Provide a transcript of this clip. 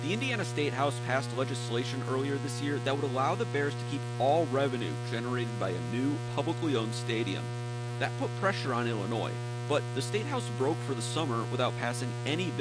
The Indiana State House passed legislation earlier this year that would allow the Bears to keep all revenue generated by a new, publicly owned stadium. That put pressure on Illinois, but the State House broke for the summer without passing any